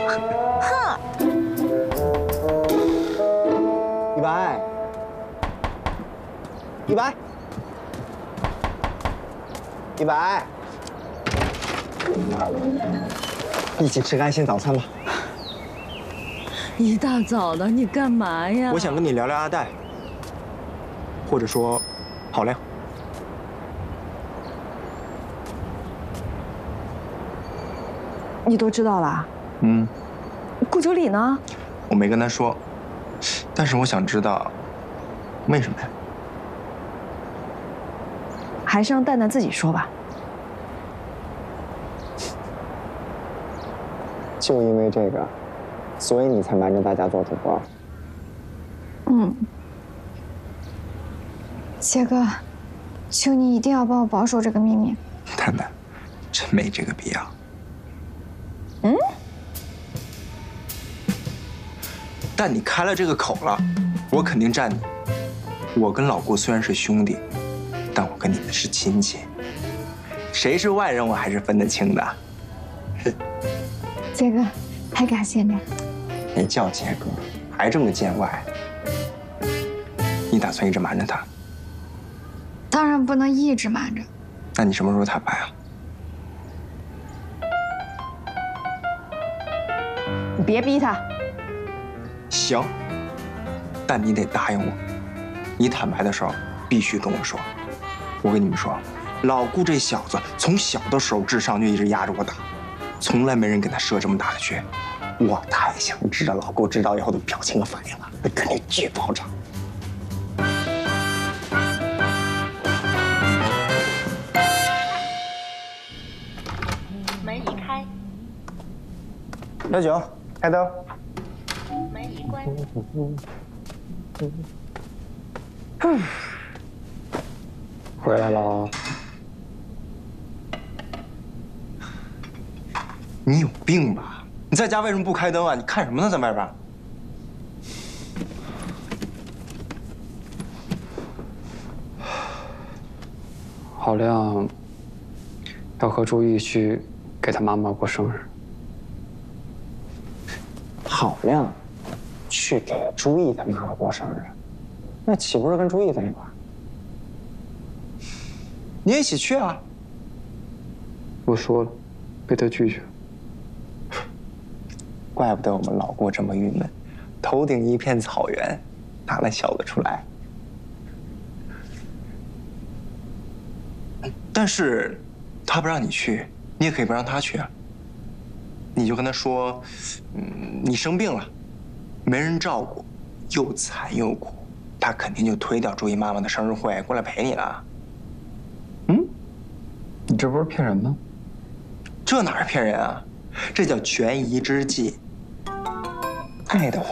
哼！ 一白，一白，一白，一起吃个爱心早餐吧。 一大早的，你干嘛呀？ 我想跟你聊聊阿黛，或者说郝亮。 你都知道了？ 嗯， 顾九里呢？ 我没跟他说，但是我想知道为什么呀？ 还是让蛋蛋自己说吧。 就因为这个，所以你才瞒着大家做主播。 嗯，杰哥，求你一定要帮我保守这个秘密。 蛋蛋，真没这个必要。 嗯？ 但你开了这个口了，我肯定站你。我跟老顾虽然是兄弟，但我跟你们是亲戚，谁是外人我还是分得清的。 杰哥，太感谢你了。 你叫杰哥，还这么见外？你打算一直瞒着他？ 当然不能一直瞒着。 那你什么时候坦白啊？ 你别逼他。 行，但你得答应我，你坦白的时候必须跟我说。我跟你们说，老顾这小子从小的时候智商就一直压着我打，从来没人给他设这么大的局。 我太想知道老顾知道以后的表情和反应了，那肯定巨爆炸。 门已开， 小九，开灯。 门已关。 回来了。 你有病吧？你在家为什么不开灯啊？你看什么呢，在外边？ 郝亮要和朱毅去给他妈妈过生日。 郝亮去给朱毅他妈妈过生日，那岂不是跟朱毅在一块儿？ 你也一起去啊？ 我说了，被他拒绝。 怪不得我们老顾这么郁闷，头顶一片草原，哪能笑得出来？但是，他不让你去，你也可以不让他去啊。你就跟他说，你生病了，没人照顾，又惨又苦，他肯定就推掉朱毅妈妈的生日会过来陪你了。 你这不是骗人吗？ 这哪是骗人啊？这叫权宜之计。爱的话。